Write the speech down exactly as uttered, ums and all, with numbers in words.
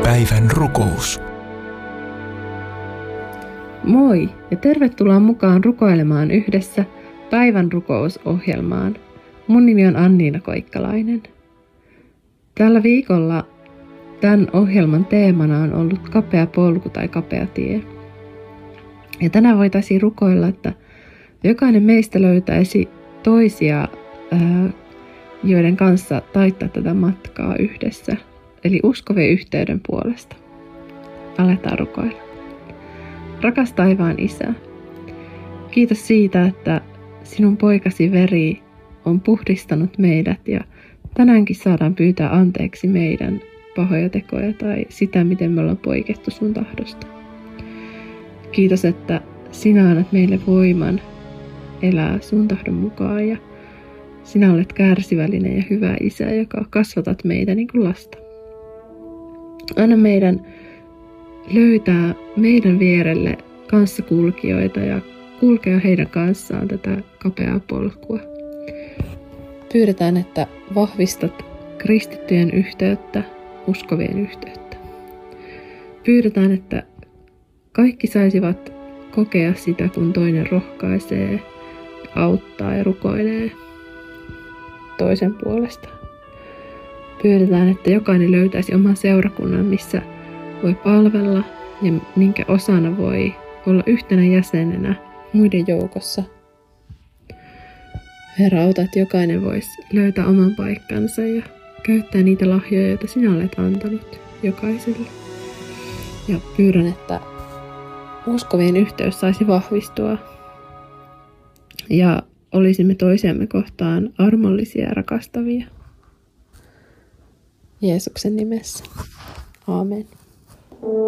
Päivän rukous. Moi ja tervetuloa mukaan rukoilemaan yhdessä päivän rukousohjelmaan. Mun nimi on Anniina Koikkalainen. Tällä viikolla tämän ohjelman teemana on ollut kapea polku tai kapea tie. Ja tänään voitaisiin rukoilla, että jokainen meistä löytäisi toisia, joiden kanssa taittaa tätä matkaa yhdessä. Eli uskovien yhteyden puolesta. Aletaan rukoilla. Rakas taivaan Isä, kiitos siitä, että sinun poikasi veri on puhdistanut meidät ja tänäänkin saadaan pyytää anteeksi meidän pahoja tekoja tai sitä, miten me ollaan poikettu sun tahdosta. Kiitos, että sinä annat meille voiman elää sun tahdon mukaan ja sinä olet kärsivällinen ja hyvä Isä, joka kasvatat meitä niin kuin lasta. Anna meidän löytää meidän vierelle kanssakulkijoita ja kulkea heidän kanssaan tätä kapeaa polkua. Pyydetään, että vahvistat kristittyjen yhteyttä, uskovien yhteyttä. Pyydetään, että kaikki saisivat kokea sitä, kun toinen rohkaisee, auttaa ja rukoilee toisen puolesta. Pyydetään, että jokainen löytäisi oman seurakunnan, missä voi palvella ja minkä osana voi olla yhtenä jäsenenä muiden joukossa. Herra, auta, että jokainen voisi löytää oman paikkansa ja käyttää niitä lahjoja, joita sinä olet antanut jokaiselle. Ja pyydän, että uskovien yhteys saisi vahvistua ja olisimme toisiamme kohtaan armollisia ja rakastavia. Jeesuksen nimessä. Aamen.